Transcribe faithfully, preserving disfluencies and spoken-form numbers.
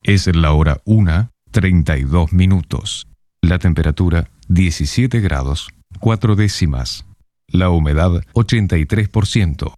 Es la hora una, treinta y dos minutos. La temperatura diecisiete grados, cuatro décimas. La humedad ochenta y tres por ciento.